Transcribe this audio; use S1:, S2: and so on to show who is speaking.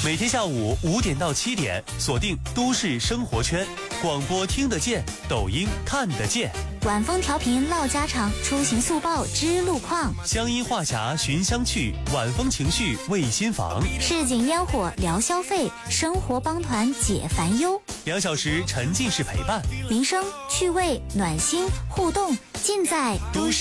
S1: 每天下午5点到7点，锁定都市生活圈，广播听得见，抖音看得见。
S2: 晚风调频唠家常，出行速报知路况，
S1: 乡音话匣寻香趣，晚风情绪为心房，
S2: 市井烟火聊消费，生活帮团解烦忧。
S1: 2小时沉浸式陪伴，
S2: 民生趣味暖心互动，尽在都市。